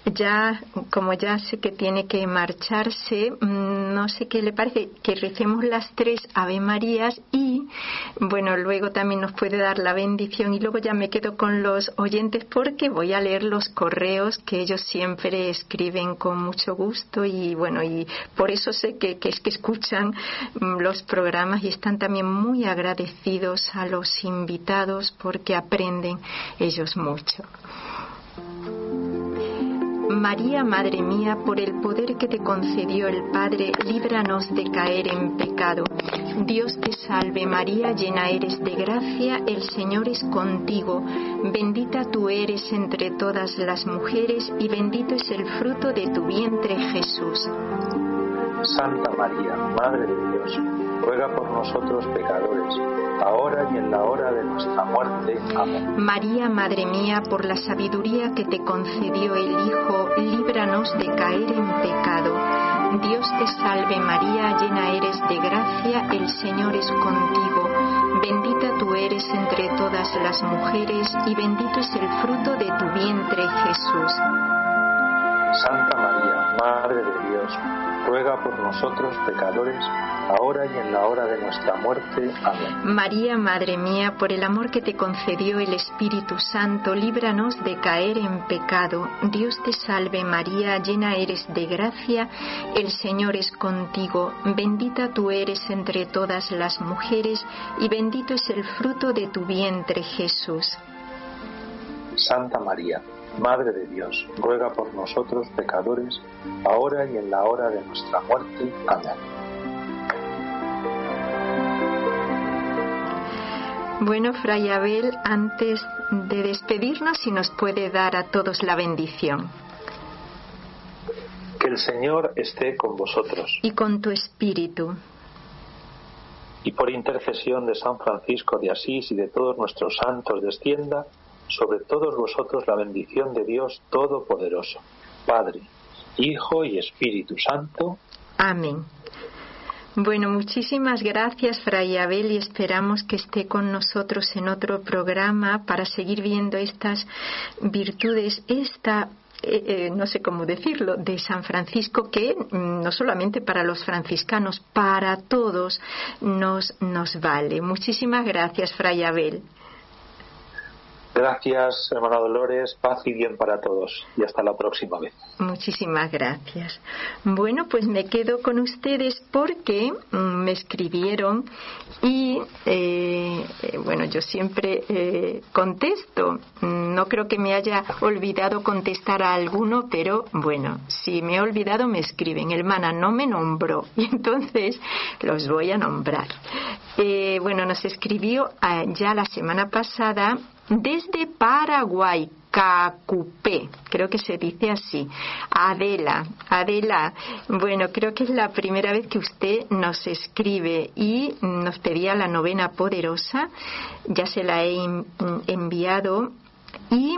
como ya sé que tiene que marcharse, no sé qué le parece que recemos las 3 Ave Marías y, bueno, luego también nos puede dar la bendición y luego ya me quedo con los oyentes porque voy a leer los correos que ellos siempre escriben con mucho gusto y, bueno, y por eso sé que es que escuchan los programas y están también muy agradecidos a los invitados porque aprenden ellos mucho. María, Madre mía, por el poder que te concedió el Padre, líbranos de caer en pecado. Dios te salve María, llena eres de gracia, el Señor es contigo. Bendita tú eres entre todas las mujeres y bendito es el fruto de tu vientre, Jesús. Santa María, Madre de Dios, ruega por nosotros pecadores, ahora y en la hora de nuestra muerte. Amén. María, Madre mía, por la sabiduría que te concedió el Hijo, líbranos de caer en pecado. Dios te salve María, llena eres de gracia, el Señor es contigo. Bendita tú eres entre todas las mujeres y bendito es el fruto de tu vientre, Jesús. Santa María, Madre de Dios, ruega por nosotros pecadores, ahora y en la hora de nuestra muerte. Amén. María, Madre mía, por el amor que te concedió el Espíritu Santo, líbranos de caer en pecado. Dios te salve María, llena eres de gracia, el Señor es contigo. Bendita tú eres entre todas las mujeres y bendito es el fruto de tu vientre, Jesús. Santa María, Madre de Dios, ruega por nosotros pecadores, ahora y en la hora de nuestra muerte. Amén. Bueno, Fray Abel, antes de despedirnos, si nos puede dar a todos la bendición. Que el Señor esté con vosotros. Y con tu espíritu. Y por intercesión de San Francisco de Asís y de todos nuestros santos, descienda sobre todos vosotros la bendición de Dios Todopoderoso, Padre, Hijo y Espíritu Santo. Amén. Bueno, muchísimas gracias, Fray Abel, y esperamos que esté con nosotros en otro programa para seguir viendo estas virtudes, no sé cómo decirlo, de San Francisco, que no solamente para los franciscanos, para todos nos vale. Muchísimas gracias, Fray Abel. Gracias, hermana Dolores, paz y bien para todos y hasta la próxima vez. Muchísimas gracias. Bueno, pues me quedo con ustedes porque me escribieron y bueno, yo siempre contesto. No creo que me haya olvidado contestar a alguno, pero bueno, si me he olvidado me escriben. Hermana, no me nombró y entonces los voy a nombrar. Bueno, nos escribió ya la semana pasada desde Paraguay, Cacupé, creo que se dice así. Adela, bueno, creo que es la primera vez que usted nos escribe y nos pedía la novena poderosa, ya se la he enviado y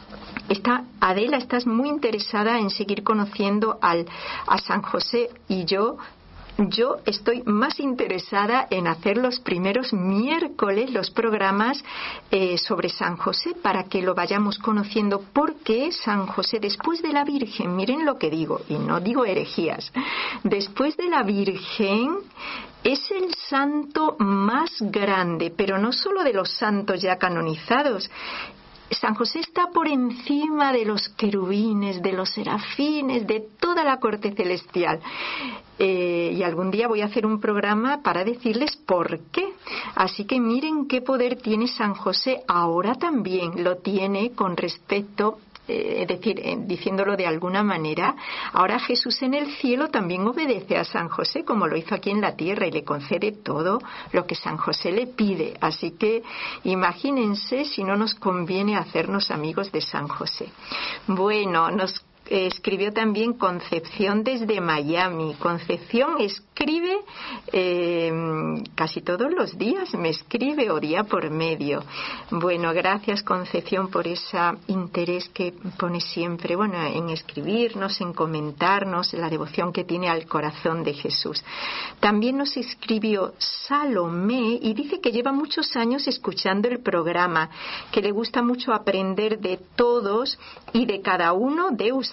Adela, estás muy interesada en seguir conociendo a San José y yo estoy más interesada en hacer los primeros miércoles los programas sobre San José para que lo vayamos conociendo, porque San José, después de la Virgen, miren lo que digo, y no digo herejías, después de la Virgen es el santo más grande, pero no solo de los santos ya canonizados. San José está por encima de los querubines, de los serafines, de toda la corte celestial. Y algún día voy a hacer un programa para decirles por qué. Así que miren qué poder tiene San José. Ahora también lo tiene con respecto, es decir, diciéndolo de alguna manera, ahora Jesús en el cielo también obedece a San José como lo hizo aquí en la tierra y le concede todo lo que San José le pide. Así que imagínense si no nos conviene hacernos amigos de San José. Bueno, nos escribió también Concepción desde Miami. Concepción escribe casi todos los días, me escribe o día por medio. Bueno, gracias Concepción por ese interés que pone siempre, bueno, en escribirnos, en comentarnos, la devoción que tiene al corazón de Jesús. También nos escribió Salomé y dice que lleva muchos años escuchando el programa, que le gusta mucho aprender de todos y de cada uno de ustedes.